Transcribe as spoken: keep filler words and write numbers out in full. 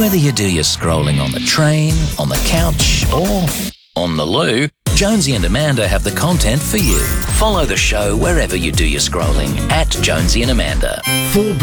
Whether you do your scrolling on the train, on the couch, or on the loo, Jonesy and Amanda have the content for you. Follow the show wherever you do your scrolling at Jonesy and Amanda. Full